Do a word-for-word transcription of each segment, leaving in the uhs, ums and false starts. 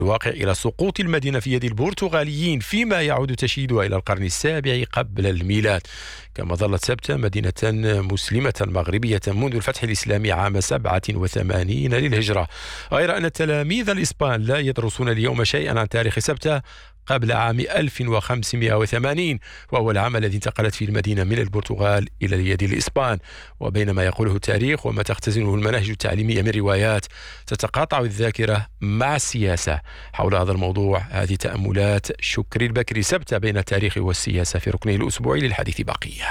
الواقع إلى سقوط المدينة في يد البرتغاليين فيما يعود تشييدها إلى القرن السابع قبل الميلاد. كما ظلت سبتة مدينة مسلمة مغربية منذ الفتح الإسلامي عام سبعة وثمانين للهجرة، غير أن التلاميذ الإسبان لا يدرسون اليوم شيئا عن تاريخ سبتة قبل عام ألف وخمسمائة وثمانين، وهو العام الذي انتقلت فيه المدينة من البرتغال إلى اليد الإسبان. وبين ما يقوله التاريخ وما تختزنه المناهج التعليمية من روايات، تتقاطع الذاكرة مع السياسة. حول هذا الموضوع هذه تأملات شكري البكري، سبتة بين التاريخ والسياسة، في ركنه الأسبوعي للحديث بقية.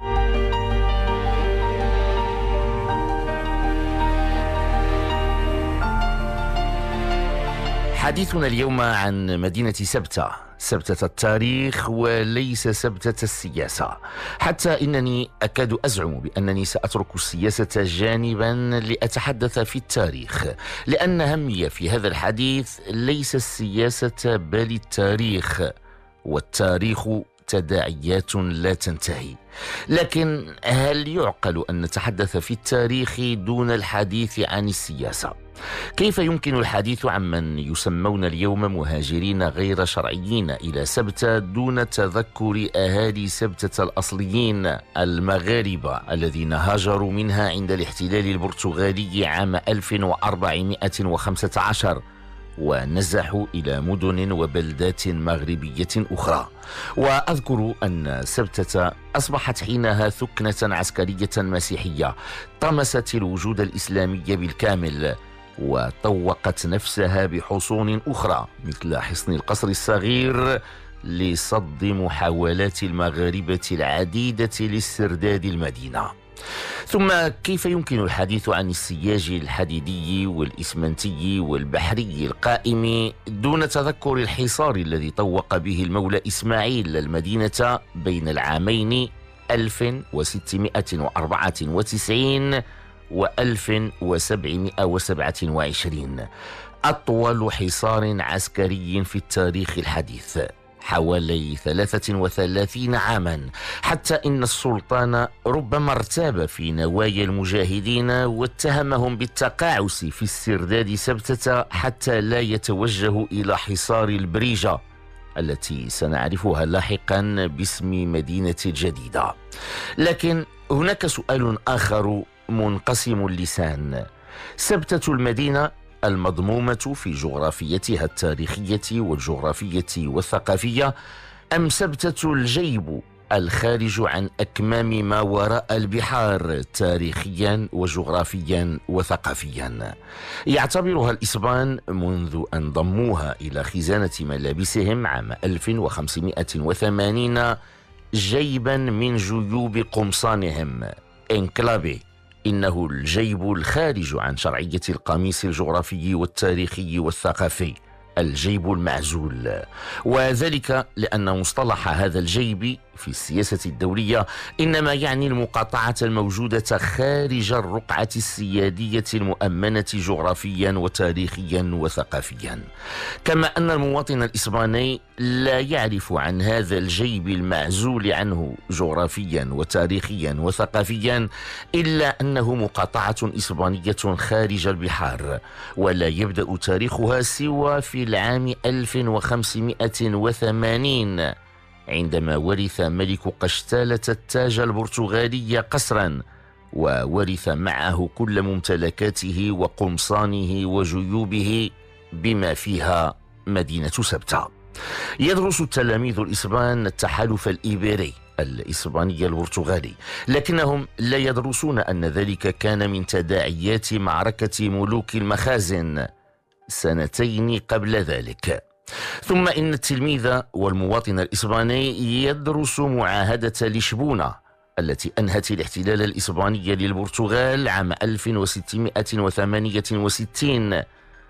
حديثنا اليوم عن مدينة سبتة، سبتة التاريخ وليس سبتة السياسة، حتى إنني أكاد أزعم بأنني سأترك السياسة جانبا لأتحدث في التاريخ، لأن همي في هذا الحديث ليس السياسة بل التاريخ، والتاريخ تداعيات لا تنتهي. لكن هل يعقل أن نتحدث في التاريخ دون الحديث عن السياسة؟ كيف يمكن الحديث عن من يسمون اليوم مهاجرين غير شرعيين إلى سبتة دون تذكر أهالي سبتة الأصليين المغاربة الذين هاجروا منها عند الاحتلال البرتغالي عام ألف وأربعمائة وخمسة عشر ونزحوا إلى مدن وبلدات مغربية أخرى؟ وأذكر أن سبتة أصبحت حينها ثكنة عسكرية مسيحية طمست الوجود الإسلامي بالكامل، وطوقت نفسها بحصون أخرى مثل حصن القصر الصغير لصد محاولات المغاربة العديدة لاسترداد المدينة. ثم كيف يمكن الحديث عن السياج الحديدي والإسمنتي والبحري القائم دون تذكر الحصار الذي طوق به المولى إسماعيل المدينة بين العامين ألف وستمائة وأربعة وتسعين وألف وسبعمائة وسبعة وعشرين، أطول حصار عسكري في التاريخ الحديث، حوالي ثلاثة وثلاثين عاما، حتى إن السلطان ربما ارتاب في نوايا المجاهدين واتهمهم بالتقاعس في استرداد سبتة حتى لا يتوجهوا إلى حصار البريجة التي سنعرفها لاحقا باسم مدينة جديدة. لكن هناك سؤال آخر منقسم اللسان: سبتة المدينة المضمومة في جغرافيتها التاريخية والجغرافية والثقافية، أم سبتة الجيب الخارج عن أكمام ما وراء البحار تاريخيا وجغرافيا وثقافيا؟ يعتبرها الإسبان منذ أن ضموها إلى خزانة ملابسهم عام ألف وخمسمائة وثمانين جيبا من جيوب قمصانهم، انكلافي. إنه الجيب الخارج عن شرعية القميص الجغرافي والتاريخي والثقافي، الجيب المعزول. وذلك لأن مصطلح هذا الجيب في السياسة الدولية إنما يعني المقاطعة الموجودة خارج الرقعة السيادية المؤمنة جغرافيا وتاريخيا وثقافيا. كما أن المواطن الإسباني لا يعرف عن هذا الجيب المعزول عنه جغرافيا وتاريخيا وثقافيا إلا أنه مقاطعة إسبانية خارج البحار، ولا يبدأ تاريخها سوى في العام ألف وخمسمائة وثمانين عندما ورث ملك قشتالة التاج البرتغالي قصرا، وورث معه كل ممتلكاته وقمصانه وجيوبه بما فيها مدينة سبتة. يدرس التلاميذ الإسبان التحالف الإيبيري الإسباني البرتغالي، لكنهم لا يدرسون أن ذلك كان من تداعيات معركة ملوك المخازن سنتين قبل ذلك. ثم إن التلميذ والمواطن الإسباني يدرس معاهدة لشبونة التي أنهت الاحتلال الإسباني للبرتغال عام ألف وستمائة وثمانية وستين،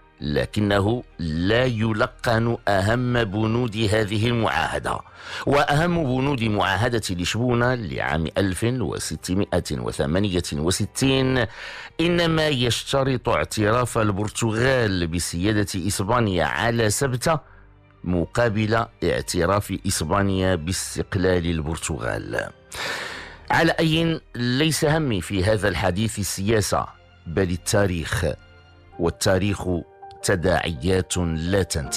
لكنه لا يلقن أهم بنود هذه المعاهدة. وأهم بنود معاهدة لشبونة لعام ألف وستمائة وثمانية وستين إنما يشترط اعتراف البرتغال بسيادة إسبانيا على سبتة مقابل اعتراف إسبانيا باستقلال البرتغال. على أي ليس همي في هذا الحديث السياسة بل التاريخ، والتاريخ تداعيات لا تنتهي.